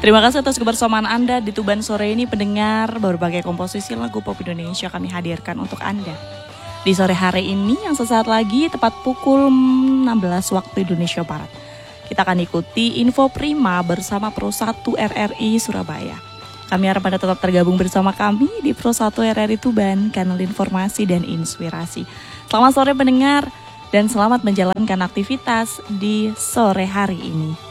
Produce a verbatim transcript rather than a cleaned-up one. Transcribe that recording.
Terima kasih atas kebersamaan Anda di Tuban sore ini, pendengar. Berbagai komposisi lagu pop Indonesia kami hadirkan untuk Anda di sore hari ini yang sesaat lagi tepat pukul enam belas waktu Indonesia Barat. Kita akan ikuti Info Prima bersama Pro satu R R I Surabaya. Kami harap Anda tetap tergabung bersama kami di Pro satu R R I Tuban, kanal informasi dan inspirasi. Selamat sore pendengar dan selamat menjalankan aktivitas di sore hari ini.